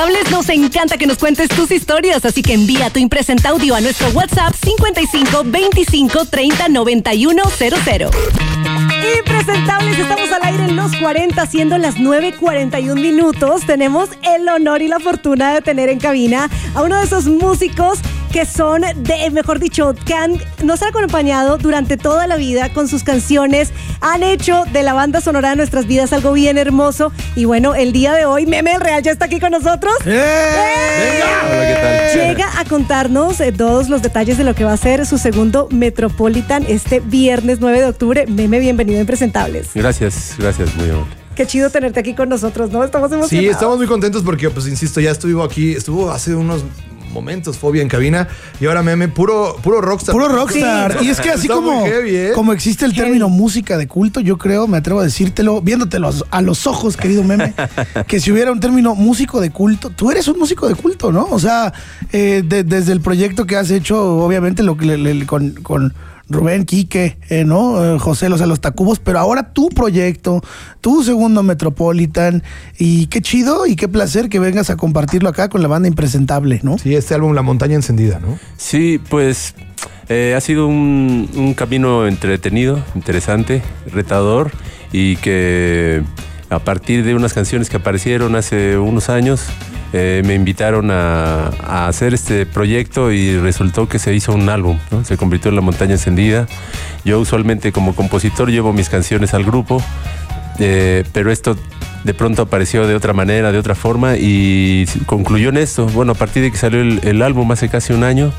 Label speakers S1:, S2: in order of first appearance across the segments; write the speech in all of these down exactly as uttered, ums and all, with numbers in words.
S1: Impresentables nos encanta que nos cuentes tus historias, así que envía tu impresenta audio a nuestro WhatsApp cincuenta y cinco veinticinco treinta noventa y uno cero cero. Impresentables, estamos al aire en los cuarenta, siendo las nueve cuarenta y un minutos. Tenemos el honor y la fortuna de tener en cabina a uno de esos músicos que son, de, mejor dicho, que han, nos han acompañado durante toda la vida con sus canciones, han hecho de la banda sonora de nuestras vidas algo bien hermoso. Y bueno, el día de hoy, Meme el Real ya está aquí con nosotros.
S2: ¡Eh! ¡Eh!
S3: Hola, ¿qué tal?
S1: Llega a contarnos eh, todos los detalles de lo que va a ser su segundo Metropolitan este viernes nueve de octubre. Meme, bienvenido a Impresentables.
S3: Gracias, gracias, muy amable.
S1: Qué chido tenerte aquí con nosotros, ¿no? Estamos emocionados.
S2: Sí, estamos muy contentos porque, pues, insisto, ya estuvo aquí, estuvo hace unos momentos Fobia en cabina y ahora Meme, puro, puro rockstar.
S4: Puro rockstar.
S2: Sí.
S4: Y es que así
S2: Está
S4: como,
S2: muy heavy, ¿eh?
S4: como existe el término música de culto, yo creo, me atrevo a decírtelo, viéndotelo a los ojos, querido Meme, que si hubiera un término músico de culto, tú eres un músico de culto, ¿no? O sea, eh, de, desde el proyecto que has hecho, obviamente, lo que le, le, con... con Rubén, Quique, eh, ¿no? Eh, José, o sea, los Tacubos, pero ahora tu proyecto, tu segundo Metropolitan, y qué chido y qué placer que vengas a compartirlo acá con la banda Impresentable, ¿no?
S2: Sí, este álbum La Montaña Encendida, ¿no?
S3: Sí, pues eh, ha sido un, un camino entretenido, interesante, retador, y que a partir de unas canciones que aparecieron hace unos años, Eh, me invitaron a, a hacer este proyecto y resultó que se hizo un álbum, ¿no? Se convirtió en La Montaña Encendida. Yo usualmente como compositor llevo mis canciones al grupo, eh, pero esto de pronto apareció de otra manera, de otra forma, y concluyó en esto. Bueno, a partir de que salió el, el álbum hace casi un año,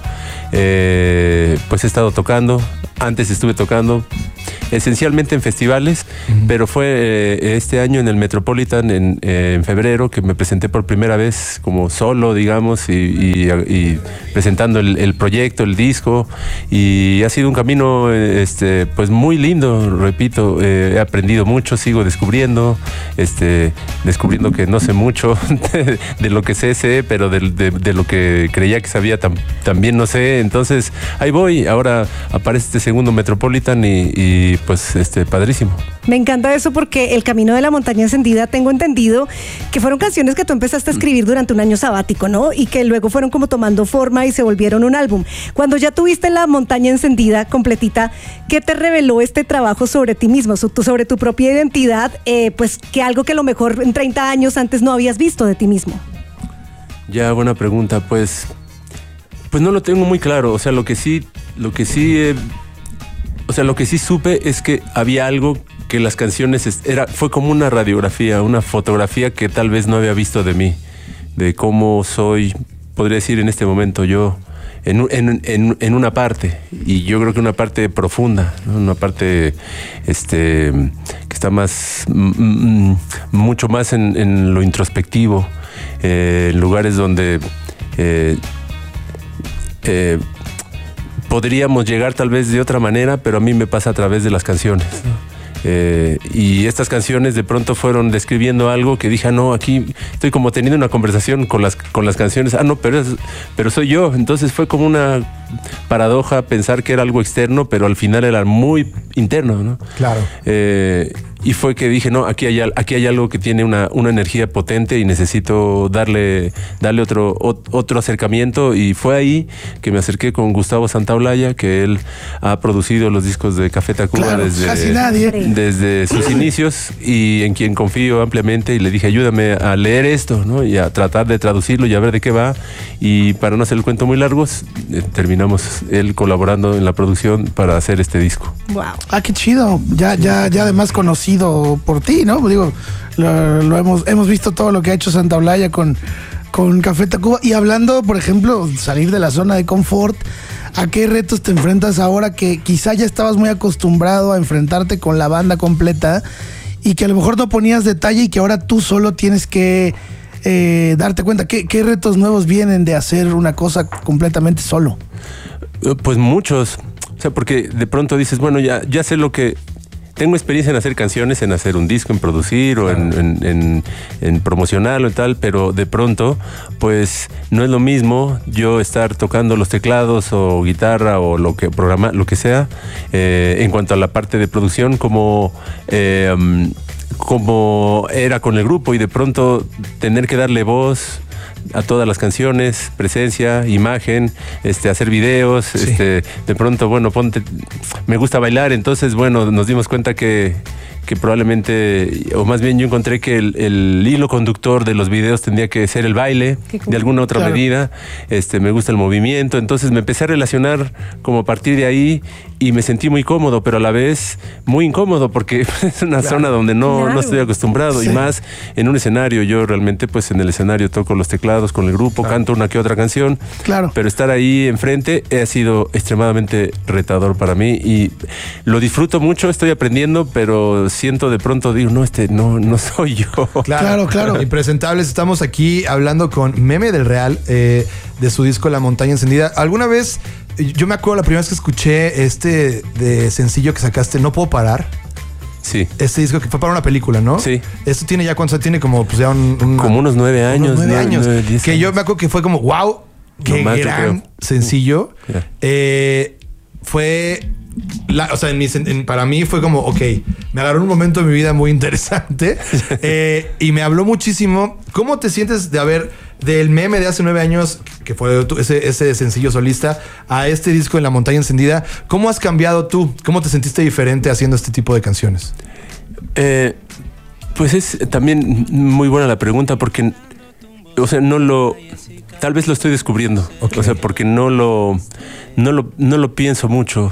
S3: eh, pues he estado tocando. Antes estuve tocando esencialmente en festivales, uh-huh. pero fue eh, este año en el Metropolitan en, eh, en febrero que me presenté por primera vez como solo, digamos, y, y, y presentando el, el proyecto, el disco, y ha sido un camino este, pues muy lindo, repito, eh, he aprendido mucho, sigo descubriendo, este, descubriendo que no sé mucho de, de lo que sé, sé, pero de, de, de lo que creía que sabía tam, también no sé, entonces ahí voy, ahora aparece este segundo Metropolitan y, y pues este padrísimo.
S1: Me encanta eso porque El Camino de la Montaña Encendida, tengo entendido que fueron canciones que tú empezaste a escribir durante un año sabático, ¿no? Y que luego fueron como tomando forma y se volvieron un álbum. Cuando ya tuviste La Montaña Encendida completita, ¿qué te reveló este trabajo sobre ti mismo, sobre tu propia identidad? Eh, pues que algo que a lo mejor en treinta años antes no habías visto de ti mismo.
S3: Ya, buena pregunta. Pues, pues no lo tengo muy claro. O sea, lo que sí, lo que sí... Eh, O sea, lo que sí supe es que había algo que las canciones era, fue como una radiografía, una fotografía que tal vez no había visto de mí, de cómo soy, podría decir en este momento yo, en, en, en, en una parte, y yo creo que una parte profunda, ¿no? Una parte este, que está más, m- mucho más en, en lo introspectivo, eh, en lugares donde... Eh, eh, podríamos llegar tal vez de otra manera, pero a mí me pasa a través de las canciones, ¿no? Eh, y estas canciones de pronto fueron describiendo algo que dije, ah, no, aquí estoy como teniendo una conversación con las, con las canciones, ah, no, pero, es, pero soy yo. Entonces fue como una paradoja pensar que era algo externo, pero al final era muy interno, ¿no?
S2: Claro.
S3: Eh, y fue que dije, no, aquí hay, aquí hay algo que tiene una, una energía potente y necesito darle, darle otro, otro acercamiento. Y fue ahí que me acerqué con Gustavo Santaolalla, que él ha producido los discos de Café Tacuba, claro, desde,
S4: casi nadie.
S3: desde sus inicios, y en quien confío ampliamente, y le dije, ayúdame a leer esto, ¿no? Y a tratar de traducirlo y a ver de qué va. Y para no hacer el cuento muy largo, eh, terminamos él colaborando en la producción para hacer este disco.
S1: Wow.
S4: Ah, qué chido. Ya, ya, ya además conocido por ti, ¿no? Digo, lo, lo hemos, hemos visto todo lo que ha hecho Santaolalla con, con Café Tacuba. Y hablando, por ejemplo, salir de la zona de confort, ¿a qué retos te enfrentas ahora que quizá ya estabas muy acostumbrado a enfrentarte con la banda completa y que a lo mejor no ponías detalle y que ahora tú solo tienes que eh, darte cuenta? ¿Qué, ¿Qué retos nuevos vienen de hacer una cosa completamente solo?
S3: Pues muchos. O sea, porque de pronto dices, bueno, ya, ya sé lo que... Tengo experiencia en hacer canciones, en hacer un disco, en producir o en, en, en, en promocionarlo y tal, pero de pronto, pues no es lo mismo yo estar tocando los teclados o guitarra o lo que programa, lo que sea, eh, en cuanto a la parte de producción, como eh, como era con el grupo, y de pronto tener que darle voz, a todas las canciones, presencia, imagen, este, hacer videos, sí. este, de pronto, bueno, ponte, me gusta bailar, entonces, bueno, nos dimos cuenta que que probablemente, o más bien yo encontré que el, el hilo conductor de los videos tendría que ser el baile, cool. de alguna otra claro. medida. Este, me gusta el movimiento, entonces me empecé a relacionar como a partir de ahí y me sentí muy cómodo, pero a la vez muy incómodo porque es una claro. zona donde no, claro. no estoy acostumbrado sí. y más en un escenario. Yo realmente pues en el escenario toco los teclados con el grupo, claro. canto una que otra canción, claro. pero estar ahí enfrente ha sido extremadamente retador para mí y lo disfruto mucho, estoy aprendiendo, pero siento de pronto, digo, no, este no, no soy yo.
S2: Claro, claro, claro. Impresentables, estamos aquí hablando con Meme del Real, eh, de su disco La Montaña Encendida. ¿Alguna vez, yo me acuerdo la primera vez que escuché este de sencillo que sacaste, No Puedo Parar?
S3: Sí.
S2: Este disco que fue para una película, ¿no?
S3: Sí.
S2: Esto tiene ya, ¿cuánto? Tiene como, pues ya un... un
S3: como unos nueve años.
S2: Unos nueve años.
S3: Nueve, diez
S2: que
S3: años.
S2: yo me acuerdo que fue como, wow, qué
S3: no,
S2: gran sencillo. Yeah. Eh, fue... La, o sea, en mi, en, para mí fue como, ok, me agarró un momento de mi vida muy interesante eh, y me habló muchísimo. ¿Cómo te sientes de haber, del Meme de hace nueve años, que fue tu, ese, ese sencillo solista, a este disco en La Montaña Encendida? ¿Cómo has cambiado tú? ¿Cómo te sentiste diferente haciendo este tipo de canciones?
S3: Eh, pues es también muy buena la pregunta porque, o sea, no lo... Tal vez lo estoy descubriendo, okay. o sea, porque no lo, no lo, no lo pienso mucho.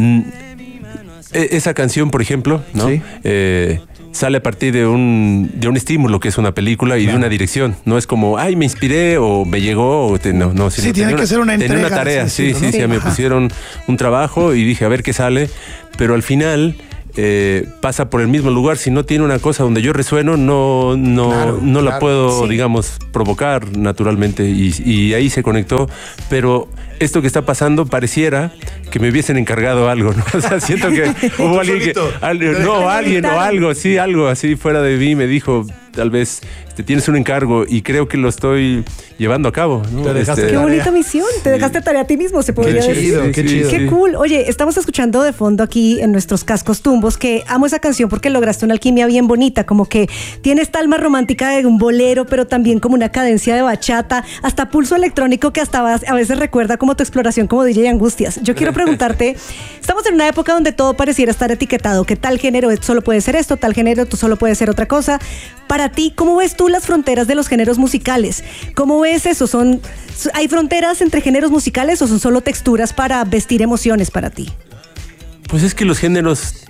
S3: Esa canción, por ejemplo, ¿no? Sí. Eh, sale a partir de un, de un estímulo que es una película y claro. de una dirección. No es como, ay, me inspiré o me llegó. O te, no, no,
S4: sí, tiene que una, ser una entrega.
S3: Tenía una tarea, sí, sí,
S4: ¿no?
S3: sí, sí. Me pusieron un trabajo y dije, a ver qué sale. Pero al final... Eh, pasa por el mismo lugar. Si no tiene una cosa donde yo resueno, no, no, claro, no la claro, puedo, sí. digamos, provocar naturalmente. Y, y ahí se conectó. Pero esto que está pasando pareciera que me hubiesen encargado algo, ¿no? O sea, siento que hubo alguien que... Al, no, alguien o algo, sí, algo así fuera de mí me dijo, tal vez te tienes un encargo y creo que lo estoy llevando a cabo, ¿no?
S1: Te este, qué bonita misión, te dejaste tarea a ti mismo, se podría
S2: qué
S1: decir.
S2: Chido, qué chido,
S1: qué
S2: sí.
S1: cool. Oye, estamos escuchando de fondo aquí en nuestros cascos tumbos, que amo esa canción porque lograste una alquimia bien bonita, como que tiene esta alma romántica de un bolero, pero también como una cadencia de bachata, hasta pulso electrónico que hasta a veces recuerda como tu exploración como D J Angustias. Yo quiero preguntarte, estamos en una época donde todo pareciera estar etiquetado, que tal género solo puede ser esto, tal género tú solo puedes ser otra cosa. Para ti, ¿cómo ves tú las fronteras de los géneros musicales? ¿Cómo ves eso? ¿Son, ¿Hay fronteras entre géneros musicales o son solo texturas para vestir emociones para ti?
S3: Pues es que los géneros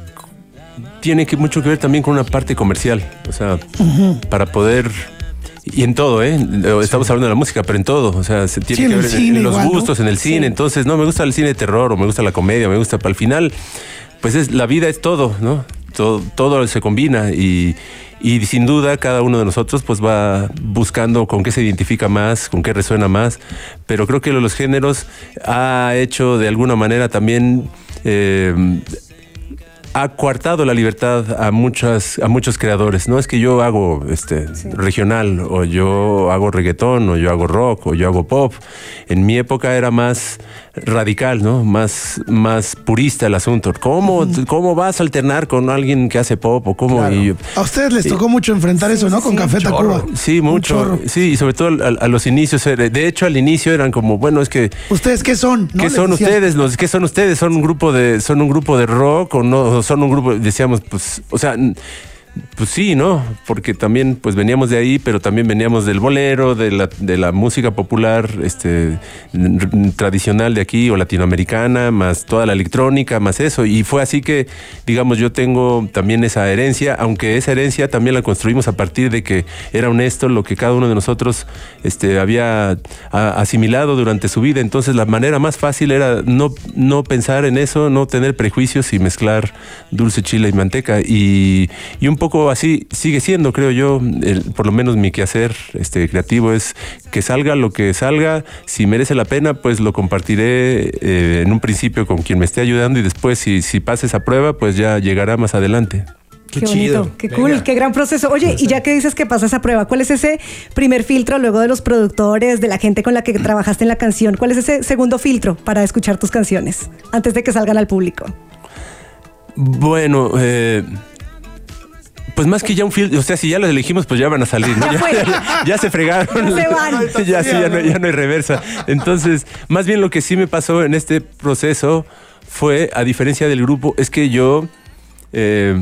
S3: tienen que, mucho que ver también con una parte comercial. O sea, uh-huh. para poder... Y en todo, ¿eh? Estamos sí. hablando de la música, pero en todo. O sea, se tiene sí, que ver en, en los igual, gustos, ¿no? En el cine. Sí. Entonces, no, me gusta el cine de terror o me gusta la comedia, me gusta... Para el final, pues es, la vida es todo, ¿no? Todo, todo se combina y... Y sin duda cada uno de nosotros pues va buscando con qué se identifica más, con qué resuena más, pero creo que los géneros ha hecho de alguna manera también... Eh, ha coartado la libertad a muchas a muchos creadores. No es que yo hago este sí. regional o yo hago reggaetón o yo hago rock o yo hago pop. En mi época era más radical, ¿no? Más, más purista el asunto. ¿Cómo, mm. ¿Cómo vas a alternar con alguien que hace pop o cómo?
S4: Claro. Y,
S3: a
S4: ustedes les tocó y, mucho enfrentar sí, eso, ¿no? Sí, con Café Tacuba.
S3: Sí, mucho. Sí, y sobre todo a, a los inicios. De hecho, al inicio eran como, bueno, es que...
S4: ¿Ustedes qué son? ¿No?
S3: ¿Qué son ustedes? Los, ¿Qué son ustedes? ¿Son un grupo de, son un grupo de rock o no? Son un grupo, decíamos, pues, o sea, pues sí, ¿no? Porque también, pues veníamos de ahí, pero también veníamos del bolero, de la, de la música popular, este, tradicional de aquí o latinoamericana, más toda la electrónica, más eso. Y fue así que, digamos, yo tengo también esa herencia, aunque esa herencia también la construimos a partir de que era honesto lo que cada uno de nosotros, este, había a, asimilado durante su vida. Entonces, la manera más fácil era no, no pensar en eso, no tener prejuicios y mezclar dulce, chile y manteca. Y, y un poco poco así sigue siendo, creo yo, el, por lo menos mi quehacer este, creativo es que salga lo que salga. Si merece la pena, pues lo compartiré eh, en un principio con quien me esté ayudando y después si, si pasa esa prueba, pues ya llegará más adelante.
S1: Qué, qué chido, bonito, qué cool, Venga. Qué gran proceso. Oye, y ya que dices que pasa esa prueba, ¿cuál es ese primer filtro luego de los productores, de la gente con la que trabajaste en la canción? ¿Cuál es ese segundo filtro para escuchar tus canciones antes de que salgan al público?
S3: Bueno, eh... Pues más que ya un filtro, o sea, si ya los elegimos, pues ya van a salir, ¿no?
S1: Ya
S3: Ya,
S1: fue.
S3: ya- ya se fregaron.
S1: Ya se van.
S3: Ya, sí, ya, no, ya no hay reversa. Entonces, más bien lo que sí me pasó en este proceso fue, a diferencia del grupo, es que yo eh,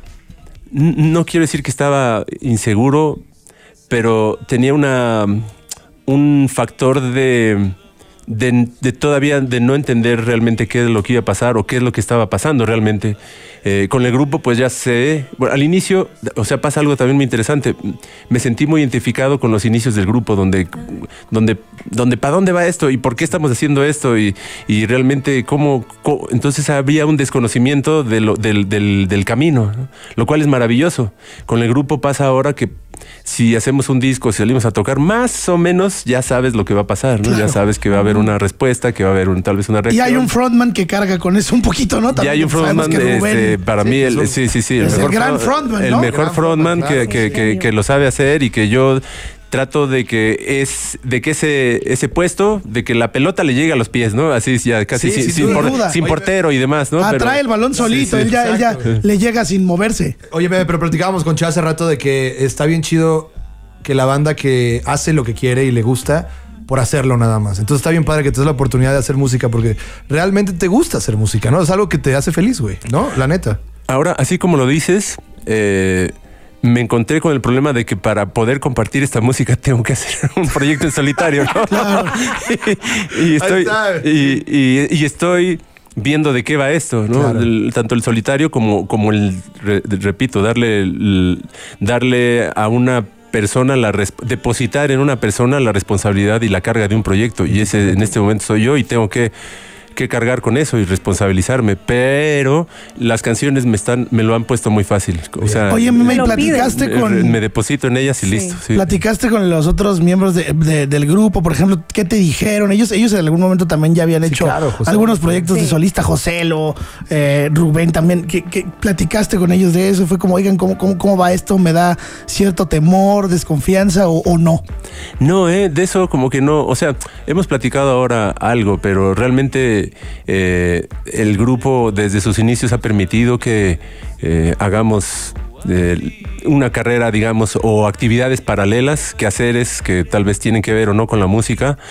S3: n- no quiero decir que estaba inseguro, pero tenía una un factor de, de, de todavía de no entender realmente qué es lo que iba a pasar o qué es lo que estaba pasando realmente. Eh, con el grupo pues ya sé, bueno, al inicio, o sea, pasa algo también muy interesante. Me sentí muy identificado con los inicios del grupo, donde, donde, donde ¿para dónde va esto? ¿Y por qué estamos haciendo esto? Y, y realmente cómo, cómo... Entonces había un desconocimiento de lo, del, del, del camino, ¿no? Lo cual es maravilloso. Con el grupo pasa ahora que si hacemos un disco, si salimos a tocar, más o menos ya sabes lo que va a pasar, ¿no?
S4: Claro.
S3: Ya sabes que va a haber una respuesta, que va a haber un, tal vez una
S4: Y
S3: reacción.
S4: hay un frontman que carga con eso un poquito, ¿no?
S3: Ya
S4: También
S3: hay un
S4: sabemos
S3: frontman,
S4: que Rubén-
S3: este, para
S2: sí,
S3: mí, el,
S2: es un-
S3: sí, sí, sí.
S4: es el
S3: mejor
S4: gran
S3: fro-
S4: frontman,
S3: El
S4: ¿no?
S3: mejor
S2: Gran
S3: frontman
S2: frontman,
S3: que,
S2: claro.
S3: que, que, que lo sabe hacer y que yo trato de que es de que ese ese puesto, de que la pelota le llegue a los pies, ¿no? Así ya casi
S2: Sí,
S3: sin,
S2: sin
S3: sin,
S4: duda.
S3: por- sin
S2: Oye,
S3: portero y demás, ¿no?
S4: Ah,
S3: Pero-
S4: trae el balón solito,
S2: sí,
S4: él, ya, él ya
S2: exacto.
S4: le llega sin moverse.
S2: Oye, bebé, pero platicábamos con Chava hace rato de que está bien chido que la banda que hace lo que quiere y le gusta por hacerlo nada más. Entonces está bien padre que te des la oportunidad de hacer música porque realmente te gusta hacer música, ¿no? Es algo que te hace feliz, güey, ¿no? La neta.
S3: Ahora, así como lo dices, eh, me encontré con el problema de que para poder compartir esta música tengo que hacer un proyecto en solitario, ¿no? y, y estoy,
S2: está.
S3: y, y- y estoy viendo de qué va esto, ¿no?
S2: Claro.
S3: El- tanto el solitario como, como el, re- repito, darle, el- darle a una persona, la res- depositar en una persona la responsabilidad y la carga de un proyecto. Y ese en este momento soy yo y tengo que que cargar con eso y responsabilizarme, pero las canciones me están me lo han puesto muy fácil. O sea,
S4: Oye, me,
S1: Me lo
S4: platicaste
S3: me,
S4: con...
S3: me deposito en ellas y
S1: Sí.
S3: listo. Sí.
S4: Platicaste con los otros miembros de- de- del grupo, por ejemplo, ¿qué te dijeron? Ellos, ellos en algún momento también ya habían
S2: Sí,
S4: hecho
S2: claro, José.
S4: algunos proyectos
S1: Sí.
S4: de solista, Joselo, eh, Rubén también. ¿Qué, qué platicaste con ellos de eso? Fue como, oigan, ¿cómo, cómo, cómo va esto? ¿Me da cierto temor, desconfianza o, o no?
S3: No, eh, de eso como que no, o sea, hemos platicado ahora algo, pero realmente eh, el grupo desde sus inicios ha permitido que eh, hagamos eh, una carrera, digamos, o actividades paralelas, quehaceres que tal vez tienen que ver o no con la música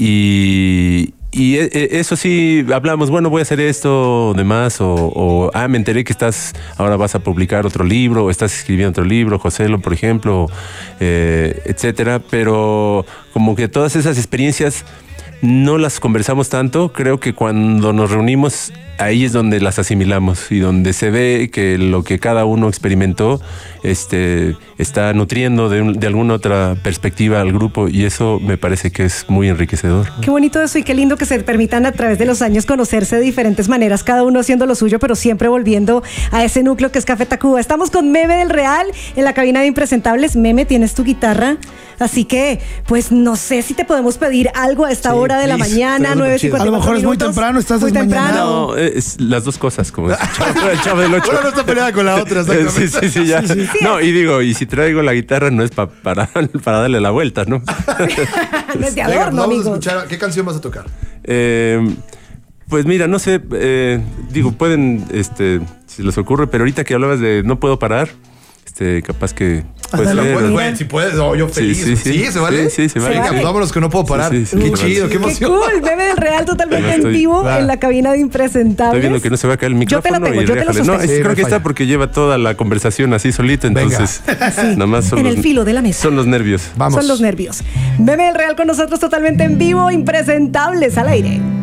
S3: y... Y e- e- eso sí, hablamos, bueno, voy a hacer esto, demás, o, o, ah, me enteré que estás, ahora vas a publicar otro libro, o estás escribiendo otro libro, Joselo, por ejemplo, eh, etcétera. Pero como que todas esas experiencias no las conversamos tanto. Creo que cuando nos reunimos, ahí es donde las asimilamos y donde se ve que lo que cada uno experimentó este, está nutriendo de, un- de alguna otra perspectiva al grupo, y eso me parece que es muy enriquecedor.
S1: Qué bonito eso y qué lindo que se permitan a través de los años conocerse de diferentes maneras, cada uno haciendo lo suyo, pero siempre volviendo a ese núcleo que es Café Tacuba. Estamos con Meme del Real en la cabina de Impresentables. Meme, tienes tu guitarra, así que pues no sé si te podemos pedir algo a esta
S2: Sí,
S1: hora de la
S2: please.
S1: mañana,
S2: Estaría
S1: nueve
S2: súper chido.
S1: cincuenta y cuatro
S4: A lo mejor es muy
S1: minutos.
S4: temprano, estás
S1: Muy
S4: desmañanado.
S1: temprano.
S3: No, es las dos cosas, como dice el chavo, el chavo del ocho.
S2: Una no está peleada con la otra,
S3: Sí,
S2: exactamente.
S3: sí, sí, ya. No, y digo, y si traigo la guitarra no es pa- para, para darle la vuelta, ¿no?
S1: Desde
S2: Venga,
S1: adorno,
S2: vamos a
S1: amigo.
S2: escuchar. ¿Qué canción vas a tocar?
S3: Eh, pues mira, no sé, eh, digo, pueden, este, si les ocurre, pero ahorita que hablabas de no puedo parar, este, capaz que puede
S4: Ándale,
S3: ser.
S2: Puedes,
S1: Mira.
S2: güey, si puedes, no, yo
S3: Sí,
S2: feliz.
S3: sí, sí.
S2: se vale.
S3: Sí, sí, se vale.
S2: Venga, pues vámonos que no puedo parar.
S3: Sí, sí,
S2: Qué
S3: sí, se
S2: chido,
S3: vale.
S2: qué
S1: Qué
S2: emoción.
S1: cool, Meme del Real totalmente en
S3: Estoy-
S1: vivo
S2: Va.
S1: en la cabina de Impresentables.
S3: Estoy viendo que no se va a caer el
S1: Yo te la
S3: micrófono.
S1: tengo,
S3: y
S1: yo te lo
S3: déjale. No,
S1: sostengo.
S3: es que
S2: Sí,
S3: creo
S2: no
S3: que
S2: falla.
S3: está porque lleva toda la conversación así solita, entonces nada más son
S1: En
S3: los,
S1: el filo de la mesa.
S3: Son los nervios.
S2: Vamos.
S1: Son los nervios. Meme del Real con nosotros totalmente en vivo, Impresentables al aire.